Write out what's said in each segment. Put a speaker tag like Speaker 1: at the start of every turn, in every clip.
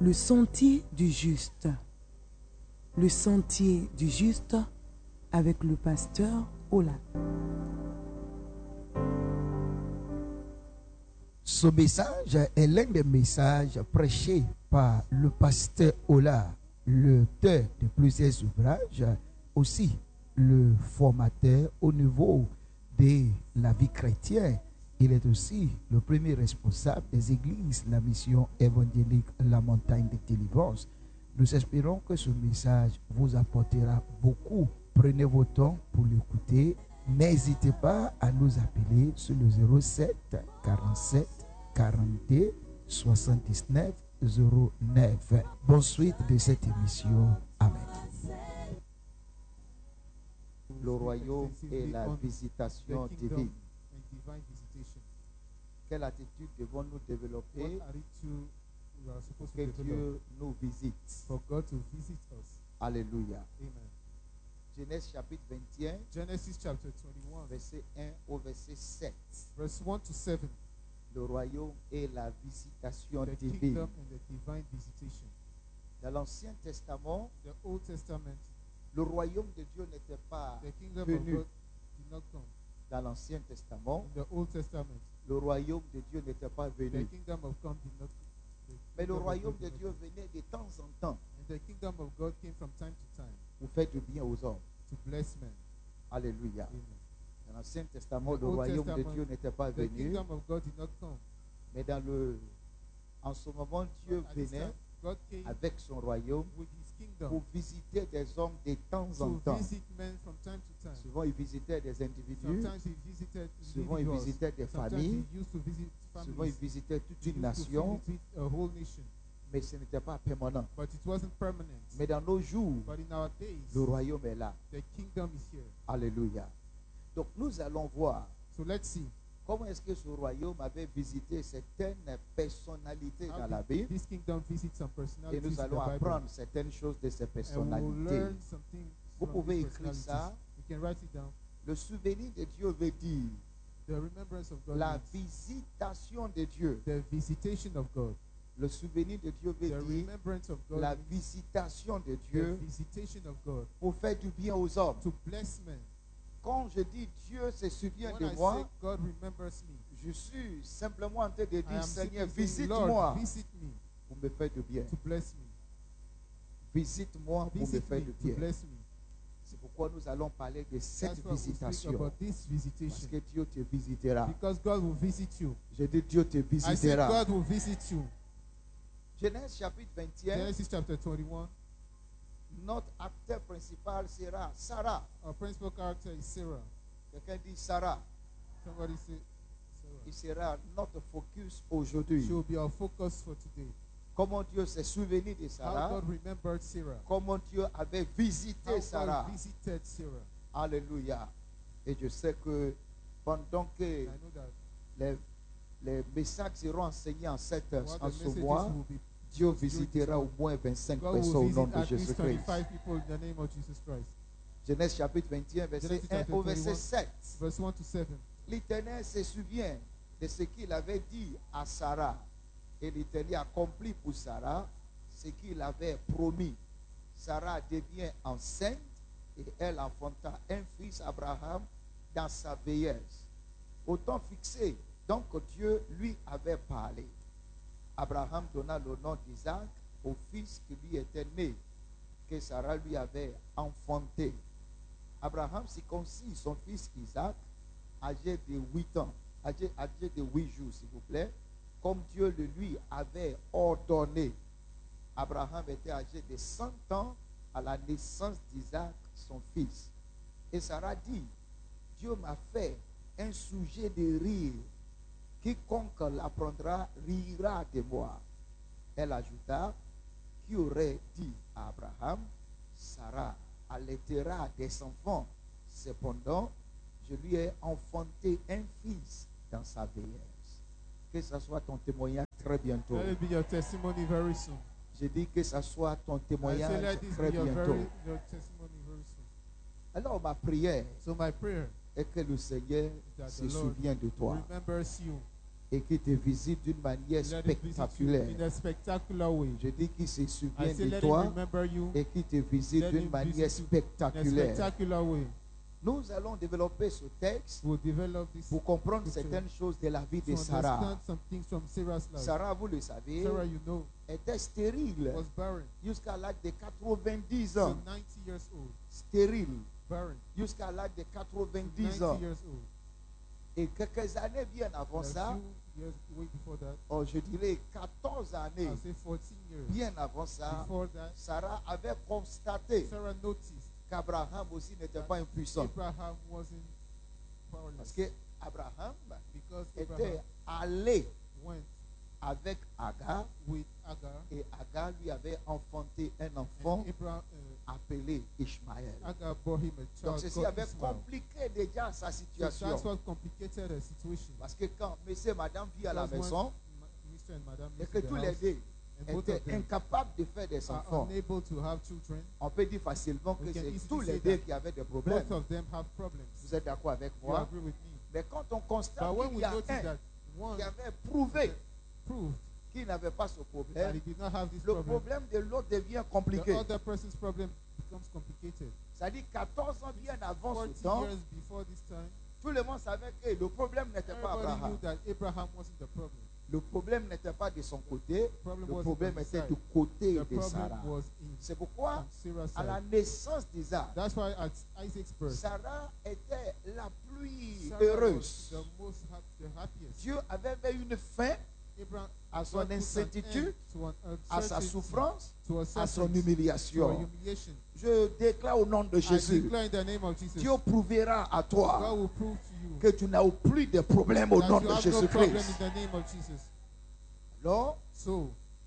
Speaker 1: Le sentier du juste. Le sentier du juste avec le pasteur Ola.
Speaker 2: Ce message est l'un des messages prêchés par le pasteur Ola, l'auteur de plusieurs ouvrages, aussi le formateur au niveau de la vie chrétienne. Il est aussi le premier responsable des églises, la mission évangélique La Montagne de Délivrance. Nous espérons que ce message vous apportera beaucoup. Prenez vos temps pour l'écouter. N'hésitez pas à nous appeler sur le 07 47 42 79 09. Bonne suite de cette émission. Amen. Le royaume et la visitation divine. Quelle attitude devons-nous développer pour que Dieu nous visite? Alléluia. Genèse chapitre 21,
Speaker 3: Genesis chapter 21,
Speaker 2: verset 1 au verset 7.
Speaker 3: verse 1 to 7.
Speaker 2: Le royaume et la visitation
Speaker 3: The
Speaker 2: divine.
Speaker 3: kingdom and the divine visitation.
Speaker 2: Dans l'Ancien Testament,
Speaker 3: The Old Testament,
Speaker 2: le royaume de Dieu n'était pas
Speaker 3: the kingdom of
Speaker 2: venu.
Speaker 3: God did not come.
Speaker 2: Dans l'Ancien Testament,
Speaker 3: In the Old Testament,
Speaker 2: le royaume de Dieu n'était pas
Speaker 3: the
Speaker 2: venu.
Speaker 3: kingdom of God did not. The
Speaker 2: Mais le
Speaker 3: kingdom of
Speaker 2: royaume
Speaker 3: God
Speaker 2: de
Speaker 3: did
Speaker 2: Dieu
Speaker 3: not
Speaker 2: venait de temps en temps
Speaker 3: come. And the kingdom of God came from time to time
Speaker 2: pour faire du bien aux hommes.
Speaker 3: to bless men.
Speaker 2: Alléluia.
Speaker 3: Amen.
Speaker 2: Dans l'Ancien Testament,
Speaker 3: The
Speaker 2: le
Speaker 3: Old
Speaker 2: royaume de
Speaker 3: Testament,
Speaker 2: Dieu n'était pas
Speaker 3: The
Speaker 2: venu.
Speaker 3: kingdom of God did not come.
Speaker 2: Mais en ce moment, Dieu
Speaker 3: At this
Speaker 2: venait
Speaker 3: time, God came
Speaker 2: avec son royaume
Speaker 3: with his kingdom
Speaker 2: pour visiter des hommes de temps en
Speaker 3: to
Speaker 2: temps.
Speaker 3: visit men from time to time.
Speaker 2: Souvent, il visitait des individus.
Speaker 3: Sometimes he visited
Speaker 2: Souvent, il
Speaker 3: individuals.
Speaker 2: visitait des
Speaker 3: Sometimes
Speaker 2: familles.
Speaker 3: he used to visit
Speaker 2: Souvent, il
Speaker 3: families.
Speaker 2: visitait toute
Speaker 3: He
Speaker 2: une
Speaker 3: used to
Speaker 2: nation.
Speaker 3: visit a whole nation.
Speaker 2: Mais ce n'était pas permanent.
Speaker 3: But it wasn't permanent.
Speaker 2: Mais dans nos jours,
Speaker 3: But in our days,
Speaker 2: le royaume est là.
Speaker 3: the kingdom is here.
Speaker 2: Alléluia. Donc, nous allons voir
Speaker 3: So let's see.
Speaker 2: comment est-ce que ce royaume avait visité certaines personnalités
Speaker 3: How
Speaker 2: dans la
Speaker 3: did
Speaker 2: Bible.
Speaker 3: this kingdom visit some
Speaker 2: Et
Speaker 3: personalities
Speaker 2: nous
Speaker 3: in the
Speaker 2: allons
Speaker 3: Bible.
Speaker 2: apprendre certaines choses de ces
Speaker 3: And we will
Speaker 2: personnalités.
Speaker 3: learn something
Speaker 2: Vous
Speaker 3: from
Speaker 2: pouvez
Speaker 3: these
Speaker 2: écrire
Speaker 3: personalities.
Speaker 2: ça.
Speaker 3: You can write it down.
Speaker 2: Le souvenir de Dieu veut dire
Speaker 3: The remembrance of God.
Speaker 2: la
Speaker 3: means
Speaker 2: visitation de Dieu.
Speaker 3: the visitation of God.
Speaker 2: Le souvenir de Dieu veut
Speaker 3: The
Speaker 2: dire
Speaker 3: remembrance of God.
Speaker 2: la
Speaker 3: means
Speaker 2: visitation de
Speaker 3: the
Speaker 2: Dieu
Speaker 3: visitation of God
Speaker 2: pour faire du bien aux hommes.
Speaker 3: to bless men.
Speaker 2: Quand je dis Dieu se souvient
Speaker 3: When
Speaker 2: de
Speaker 3: I say
Speaker 2: moi,
Speaker 3: God remembers me,
Speaker 2: je suis simplement en train de
Speaker 3: I
Speaker 2: dire
Speaker 3: am
Speaker 2: Seigneur,
Speaker 3: simply saying, Lord,
Speaker 2: visite-moi
Speaker 3: visit me
Speaker 2: pour me faire du bien.
Speaker 3: to bless me.
Speaker 2: Visite-moi pour me
Speaker 3: Visit
Speaker 2: faire
Speaker 3: me
Speaker 2: du
Speaker 3: to
Speaker 2: bien.
Speaker 3: bless me.
Speaker 2: C'est pourquoi nous allons parler de cette
Speaker 3: That's why we speak
Speaker 2: visitation.
Speaker 3: about this
Speaker 2: Parce
Speaker 3: visitation.
Speaker 2: que Dieu te visitera.
Speaker 3: Because God will visit you.
Speaker 2: Je dis Dieu te
Speaker 3: I said
Speaker 2: visitera.
Speaker 3: God will visit you.
Speaker 2: Genèse chapitre 21,
Speaker 3: Genesis chapter 21.
Speaker 2: notre acteur principal sera Sarah.
Speaker 3: Our principal character is Sarah.
Speaker 2: Quelqu'un dit Sarah.
Speaker 3: Somebody say
Speaker 2: Il
Speaker 3: Sarah.
Speaker 2: sera notre focus aujourd'hui.
Speaker 3: She will be our focus for today.
Speaker 2: Comment Dieu s'est souvenu de
Speaker 3: How
Speaker 2: Sarah.
Speaker 3: God remembered Sarah.
Speaker 2: Comment Dieu avait visité
Speaker 3: How
Speaker 2: Sarah.
Speaker 3: God visited Sarah.
Speaker 2: Alléluia. Et je sais que pendant que
Speaker 3: I know that
Speaker 2: les messages seront enseignés en ce
Speaker 3: what the messages
Speaker 2: mois,
Speaker 3: will be,
Speaker 2: Dieu visitera au moins 25
Speaker 3: God
Speaker 2: personnes
Speaker 3: will
Speaker 2: au nom
Speaker 3: visit
Speaker 2: de
Speaker 3: at least
Speaker 2: Jésus-Christ.
Speaker 3: 25 people in the name of Jesus Christ.
Speaker 2: Genèse chapitre 21, verset
Speaker 3: Genesis
Speaker 2: 1
Speaker 3: chapter
Speaker 2: au verset
Speaker 3: 21.
Speaker 2: 7.
Speaker 3: Verse 1 to 7.
Speaker 2: L'Éternel se souvient de ce qu'il avait dit à Sarah. Et l'Éternel accomplit pour Sarah ce qu'il avait promis. Sarah devient enceinte et elle enfanta un fils Abraham dans sa vieillesse. Au temps fixé, donc Dieu lui avait parlé. Abraham donna le nom d'Isaac au fils qui lui était né, que Sarah lui avait enfanté. Abraham circoncit son fils Isaac, âgé de 8 ans, âgé de 8 jours, s'il vous plaît, comme Dieu le lui avait ordonné. Abraham était âgé de 100 ans à la naissance d'Isaac, son fils. Et Sarah dit, Dieu m'a fait un sujet de rire. Quiconque l'apprendra rira de moi. Elle ajouta, qui aurait dit à Abraham, Sarah allaitera des enfants. Cependant, je lui ai enfanté un fils dans sa vieillesse. Que ce soit ton témoignage très bientôt.
Speaker 3: Let it be your testimony very soon.
Speaker 2: Je dis que ce soit ton
Speaker 3: I say
Speaker 2: témoignage
Speaker 3: let this
Speaker 2: très
Speaker 3: be your
Speaker 2: bientôt.
Speaker 3: your testimony very soon.
Speaker 2: Alors ma prière
Speaker 3: So my prayer
Speaker 2: est que le Seigneur
Speaker 3: is that
Speaker 2: se
Speaker 3: the Lord
Speaker 2: souvienne de toi.
Speaker 3: remembers you.
Speaker 2: et qui te visite d'une manière
Speaker 3: Let him visit you
Speaker 2: spectaculaire.
Speaker 3: in a spectacular way.
Speaker 2: Je dis qu'il se
Speaker 3: I
Speaker 2: souvient
Speaker 3: say,
Speaker 2: de
Speaker 3: let him
Speaker 2: toi
Speaker 3: remember you
Speaker 2: et qui te visite
Speaker 3: Let
Speaker 2: d'une
Speaker 3: him
Speaker 2: manière
Speaker 3: visit you in a
Speaker 2: spectaculaire.
Speaker 3: spectacular way.
Speaker 2: Nous allons développer ce texte
Speaker 3: We'll develop this
Speaker 2: pour comprendre
Speaker 3: scripture
Speaker 2: certaines choses de la vie
Speaker 3: to
Speaker 2: de Sarah.
Speaker 3: understand some things from Sarah's life.
Speaker 2: Sarah, vous le savez,
Speaker 3: Sarah, you know,
Speaker 2: était stérile
Speaker 3: was barren.
Speaker 2: jusqu'à l'âge de 90
Speaker 3: So
Speaker 2: ans.
Speaker 3: 90 years old.
Speaker 2: Stérile
Speaker 3: Barren.
Speaker 2: jusqu'à l'âge de 90
Speaker 3: 90
Speaker 2: ans.
Speaker 3: years old.
Speaker 2: Et quelques années bien avant
Speaker 3: A
Speaker 2: ça,
Speaker 3: few years way before that,
Speaker 2: oh, je dirais 14 années
Speaker 3: I'll say 14 years
Speaker 2: bien avant ça,
Speaker 3: before that,
Speaker 2: Sarah avait constaté
Speaker 3: Sarah noticed
Speaker 2: qu'Abraham aussi n'était pas impuissant.
Speaker 3: Abraham wasn't powerless.
Speaker 2: Parce que Abraham
Speaker 3: Because
Speaker 2: était
Speaker 3: Abraham
Speaker 2: allé
Speaker 3: went
Speaker 2: avec Agar
Speaker 3: with Agar,
Speaker 2: et Agar lui avait enfanté un enfant
Speaker 3: and Abraham,
Speaker 2: appelé Ishmaël.
Speaker 3: Agar bore him a
Speaker 2: Donc
Speaker 3: child
Speaker 2: ceci
Speaker 3: called
Speaker 2: avait
Speaker 3: Ishmael.
Speaker 2: compliqué déjà sa
Speaker 3: So
Speaker 2: situation.
Speaker 3: that's what complicated the situation.
Speaker 2: Parce que quand monsieur et madame vivent à la
Speaker 3: Because
Speaker 2: maison
Speaker 3: when Mr. and Madam
Speaker 2: et
Speaker 3: live
Speaker 2: que
Speaker 3: in the
Speaker 2: tous les
Speaker 3: house,
Speaker 2: deux
Speaker 3: and both
Speaker 2: étaient
Speaker 3: of them
Speaker 2: incapables de faire des
Speaker 3: are
Speaker 2: enfants,
Speaker 3: unable to have children,
Speaker 2: on peut dire facilement que
Speaker 3: We can
Speaker 2: c'est
Speaker 3: easily
Speaker 2: tous les
Speaker 3: say
Speaker 2: deux
Speaker 3: that
Speaker 2: qui avaient des problèmes.
Speaker 3: both of them have problems.
Speaker 2: Vous êtes d'accord avec
Speaker 3: You
Speaker 2: moi?
Speaker 3: agree with me?
Speaker 2: Mais quand on constate
Speaker 3: But when
Speaker 2: qu'il
Speaker 3: we
Speaker 2: y a
Speaker 3: notice
Speaker 2: un
Speaker 3: that one
Speaker 2: qui avait prouvé
Speaker 3: proved
Speaker 2: qu'il n'avait pas ce
Speaker 3: that
Speaker 2: problème,
Speaker 3: he did not have this
Speaker 2: le
Speaker 3: problem,
Speaker 2: problème de l'autre devient
Speaker 3: the
Speaker 2: compliqué.
Speaker 3: other person's problem becomes complicated.
Speaker 2: C'est-à-dire 14 ans bien avant
Speaker 3: 40
Speaker 2: ce temps,
Speaker 3: years before this time,
Speaker 2: tout le monde savait que le problème n'était pas
Speaker 3: everybody
Speaker 2: Abraham.
Speaker 3: knew that Abraham wasn't the problem.
Speaker 2: Le problème n'était pas de son côté,
Speaker 3: Problem
Speaker 2: le
Speaker 3: wasn't
Speaker 2: problème
Speaker 3: on his
Speaker 2: était
Speaker 3: side.
Speaker 2: du côté
Speaker 3: The
Speaker 2: de
Speaker 3: problem
Speaker 2: Sarah.
Speaker 3: was in
Speaker 2: C'est pourquoi,
Speaker 3: on Sarah's
Speaker 2: à la
Speaker 3: side.
Speaker 2: naissance d'Isaac,
Speaker 3: That's why at Isaac's birth,
Speaker 2: Sarah était la plus
Speaker 3: Sarah
Speaker 2: heureuse.
Speaker 3: was the happiest.
Speaker 2: Dieu avait mis une fin
Speaker 3: Abraham
Speaker 2: à son
Speaker 3: God put an
Speaker 2: incertitude,
Speaker 3: end to an
Speaker 2: à sa
Speaker 3: uncertainty,
Speaker 2: souffrance,
Speaker 3: to a
Speaker 2: à son
Speaker 3: suffering, to a
Speaker 2: humiliation.
Speaker 3: humiliation.
Speaker 2: Je déclare au nom de
Speaker 3: I
Speaker 2: Jésus,
Speaker 3: declare in the name of Jesus,
Speaker 2: Dieu prouvera à
Speaker 3: God
Speaker 2: toi
Speaker 3: will prove to you
Speaker 2: que tu n'as plus de problème au
Speaker 3: that
Speaker 2: nom
Speaker 3: you
Speaker 2: de
Speaker 3: have no problem in
Speaker 2: Jésus-Christ.
Speaker 3: the name of Jesus.
Speaker 2: Alors,
Speaker 3: So,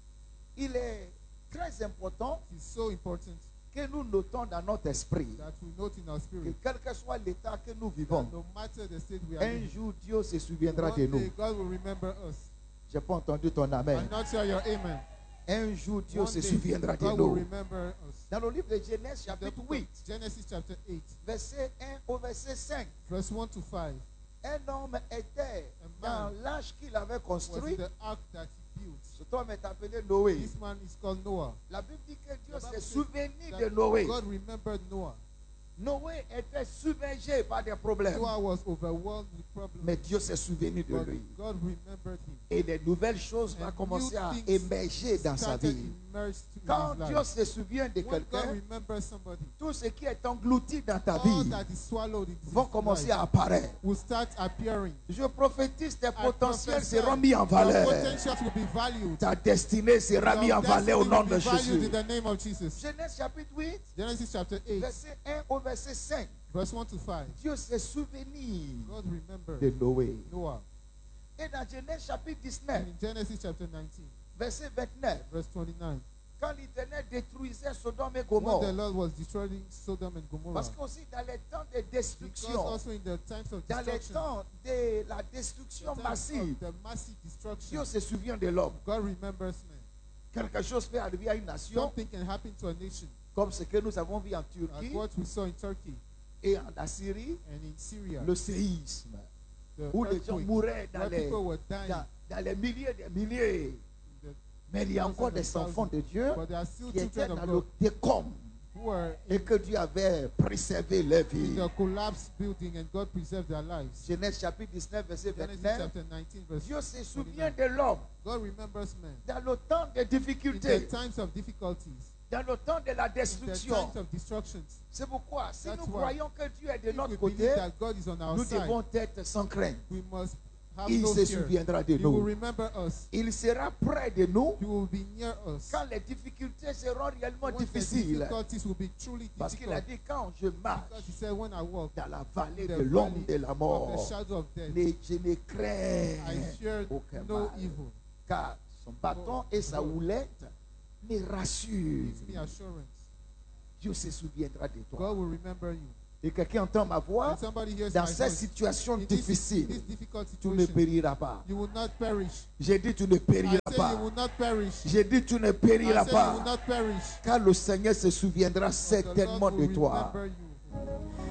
Speaker 2: il est très important
Speaker 3: it is so important
Speaker 2: que nous notons dans notre esprit
Speaker 3: that we note in our
Speaker 2: que
Speaker 3: spirit
Speaker 2: quel que soit l'état que nous
Speaker 3: that
Speaker 2: vivons,
Speaker 3: no matter the state we are
Speaker 2: un
Speaker 3: in,
Speaker 2: jour Dieu se souviendra
Speaker 3: one
Speaker 2: de nous.
Speaker 3: day God will remember us.
Speaker 2: Je n'ai pas entendu ton amen.
Speaker 3: I'm not sure your amen.
Speaker 2: Un jour Dieu
Speaker 3: One
Speaker 2: se
Speaker 3: day,
Speaker 2: souviendra de
Speaker 3: God will
Speaker 2: nous.
Speaker 3: remember us.
Speaker 2: Dans le livre de Genèse,
Speaker 3: The
Speaker 2: chapitre
Speaker 3: book
Speaker 2: 8,
Speaker 3: of Genesis chapter 8,
Speaker 2: verset 1 au verset 5,
Speaker 3: verse 1 to 5,
Speaker 2: un homme était
Speaker 3: A man
Speaker 2: dans l'arche qu'il avait
Speaker 3: was
Speaker 2: construit.
Speaker 3: in the ark that he built.
Speaker 2: Cet homme est appelé Noé.
Speaker 3: This man is called Noah.
Speaker 2: La Bible dit que Dieu
Speaker 3: The Bible
Speaker 2: s'est
Speaker 3: says
Speaker 2: souvenu
Speaker 3: that
Speaker 2: de Noé.
Speaker 3: God remembered Noah.
Speaker 2: Noé était submergé par des problèmes.
Speaker 3: Noah was overwhelmed with problems.
Speaker 2: Mais Dieu s'est souvenu de
Speaker 3: But
Speaker 2: lui.
Speaker 3: God remembered him.
Speaker 2: Et des nouvelles choses vont
Speaker 3: And
Speaker 2: commencer à
Speaker 3: new things
Speaker 2: émerger dans sa
Speaker 3: started
Speaker 2: vie.
Speaker 3: immersed in
Speaker 2: Quand
Speaker 3: his
Speaker 2: Dieu
Speaker 3: life.
Speaker 2: se souvient de
Speaker 3: When God
Speaker 2: quelqu'un,
Speaker 3: remembers somebody,
Speaker 2: tout ce qui est englouti dans ta
Speaker 3: all
Speaker 2: vie
Speaker 3: that is swallowed in
Speaker 2: vont
Speaker 3: his
Speaker 2: commencer
Speaker 3: life
Speaker 2: à apparaître.
Speaker 3: will start appearing.
Speaker 2: Je prophétise, tes
Speaker 3: I
Speaker 2: potentiels
Speaker 3: prophesy
Speaker 2: seront mis en
Speaker 3: your
Speaker 2: valeur.
Speaker 3: potentials will be valued.
Speaker 2: Ta destinée sera mise
Speaker 3: Your
Speaker 2: en valeur au
Speaker 3: destiny
Speaker 2: nom
Speaker 3: will
Speaker 2: de
Speaker 3: be valued
Speaker 2: Jésus.
Speaker 3: in the name of Jesus.
Speaker 2: Genèse chapitre 8,
Speaker 3: Genesis chapter 8,
Speaker 2: verset 1 au verset 5.
Speaker 3: verse 1 to 5.
Speaker 2: Dieu s'est souvenu
Speaker 3: God remembered
Speaker 2: de Noé.
Speaker 3: Noah.
Speaker 2: Et dans Genèse chapitre 19,
Speaker 3: And in Genesis chapter 19,
Speaker 2: verset 29,
Speaker 3: verse 29,
Speaker 2: quand l'Éternel détruisait Sodome et
Speaker 3: when the
Speaker 2: Gomorrhe,
Speaker 3: Lord was destroying Sodom and Gomorrah,
Speaker 2: parce qu'aussi dans les temps de
Speaker 3: because
Speaker 2: destruction,
Speaker 3: also in the times of
Speaker 2: dans les
Speaker 3: destruction,
Speaker 2: temps de la
Speaker 3: the
Speaker 2: destruction
Speaker 3: times
Speaker 2: massive,
Speaker 3: of the massive destruction,
Speaker 2: Dieu se souvient de l'homme.
Speaker 3: God remembers men.
Speaker 2: Quelque chose peut arriver à une nation,
Speaker 3: Something can happen to a nation,
Speaker 2: comme ce que nous avons vu en
Speaker 3: like
Speaker 2: Turquie
Speaker 3: what we saw in Turkey
Speaker 2: et en Assyrie,
Speaker 3: and in Syria,
Speaker 2: le séisme,
Speaker 3: the
Speaker 2: où les gens
Speaker 3: earthquake,
Speaker 2: mouraient
Speaker 3: where people were dying.
Speaker 2: dans les milliers des milliers.
Speaker 3: in the-
Speaker 2: Mais il y a encore des enfants de Dieu
Speaker 3: But there are still
Speaker 2: qui étaient
Speaker 3: children
Speaker 2: dans
Speaker 3: of
Speaker 2: le
Speaker 3: God
Speaker 2: décombres
Speaker 3: who are
Speaker 2: et que Dieu avait préservé leur
Speaker 3: in
Speaker 2: vie.
Speaker 3: the collapsed building and God preserved their lives.
Speaker 2: Genèse chapitre 19, verset
Speaker 3: Genesis
Speaker 2: 29.
Speaker 3: chapter 19, verse
Speaker 2: Dieu se souvient
Speaker 3: 29.
Speaker 2: de l'homme
Speaker 3: God remembers men
Speaker 2: dans le temps de
Speaker 3: in the
Speaker 2: difficultés,
Speaker 3: times of difficulties,
Speaker 2: dans le temps de la
Speaker 3: in the
Speaker 2: destruction.
Speaker 3: times of destructions.
Speaker 2: C'est pourquoi, si
Speaker 3: That's
Speaker 2: nous
Speaker 3: why
Speaker 2: croyons que Dieu est de
Speaker 3: If we
Speaker 2: notre
Speaker 3: believe
Speaker 2: côté,
Speaker 3: that God is on our
Speaker 2: nous
Speaker 3: side,
Speaker 2: devons être sans crainte.
Speaker 3: we must have
Speaker 2: Il
Speaker 3: no
Speaker 2: se
Speaker 3: fear.
Speaker 2: souviendra de
Speaker 3: He will
Speaker 2: nous.
Speaker 3: remember us.
Speaker 2: Il sera près de nous
Speaker 3: He will be near us.
Speaker 2: quand les difficultés seront réellement
Speaker 3: When the
Speaker 2: difficiles.
Speaker 3: difficulties will be truly
Speaker 2: Parce qu'il a
Speaker 3: difficult.
Speaker 2: dit, quand je marche
Speaker 3: Because he said, when I walk
Speaker 2: dans la vallée
Speaker 3: in
Speaker 2: de
Speaker 3: the
Speaker 2: l'ombre
Speaker 3: valley
Speaker 2: de la
Speaker 3: of the
Speaker 2: mort,
Speaker 3: shadow of death,
Speaker 2: je ne crains
Speaker 3: I fear
Speaker 2: aucun
Speaker 3: no
Speaker 2: mal.
Speaker 3: evil.
Speaker 2: Car son bâton et sa houlette me rassurent.
Speaker 3: Gives me assurance.
Speaker 2: Dieu se souviendra de toi.
Speaker 3: God will remember you.
Speaker 2: Et quelqu'un entend ma voix,
Speaker 3: When somebody hears
Speaker 2: dans
Speaker 3: my
Speaker 2: cette
Speaker 3: voice,
Speaker 2: situation
Speaker 3: in this
Speaker 2: difficile,
Speaker 3: difficult
Speaker 2: tu ne
Speaker 3: situation,
Speaker 2: périras pas.
Speaker 3: you will not perish.
Speaker 2: J'ai dit, tu ne
Speaker 3: I
Speaker 2: périras
Speaker 3: say
Speaker 2: pas.
Speaker 3: you will not perish.
Speaker 2: J'ai dit, tu ne
Speaker 3: I
Speaker 2: périras
Speaker 3: say you will
Speaker 2: pas.
Speaker 3: not perish.
Speaker 2: Car le Seigneur se souviendra
Speaker 3: But the
Speaker 2: certainement
Speaker 3: Lord
Speaker 2: de
Speaker 3: will
Speaker 2: toi.
Speaker 3: remember you.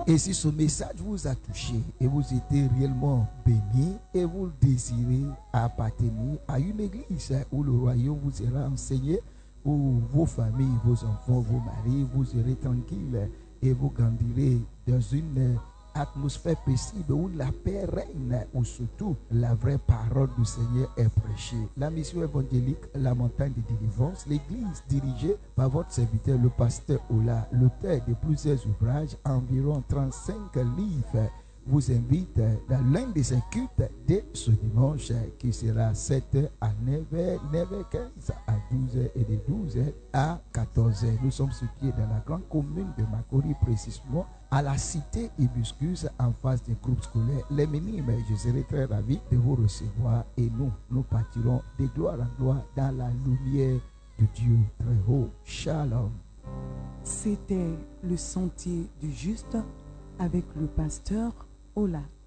Speaker 2: Et si ce message vous a touché et vous étiez réellement béni et vous désirez appartenir à une église où le royaume vous sera enseigné, où vos familles, vos enfants, vos maris, vous serez tranquilles et vous grandirez dans une atmosphère paisible où la paix règne, où surtout la vraie parole du Seigneur est prêchée. La mission évangélique, la montagne de délivrance, l'église dirigée par votre serviteur, le pasteur Ola, l'auteur de plusieurs ouvrages, environ 35 livres, vous invite dans l'un de ces cultes de ce dimanche qui sera 7h à 9h, 9h15 à 12h et de 12h à 14h. Nous sommes situés dans la grande commune de Makori, précisément à la cité Hibiscus en face des groupes scolaires. Les minimes, je serai très ravi de vous recevoir et nous partirons de gloire en gloire dans la lumière de Dieu très haut. Shalom.
Speaker 1: C'était le sentier du juste avec le pasteur Ola.